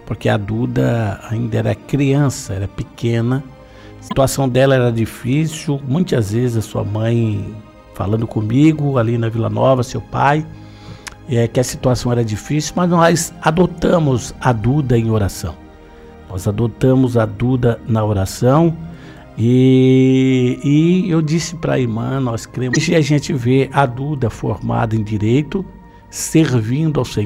porque a Duda ainda era criança, era pequena. A situação dela era difícil, muitas vezes a sua mãe falando comigo ali na Vila Nova, seu pai, que a situação era difícil, mas nós adotamos a Duda em oração. Nós adotamos a Duda na oração e eu disse para a irmã, nós cremos, e a gente vê a Duda formada em direito, servindo ao Senhor.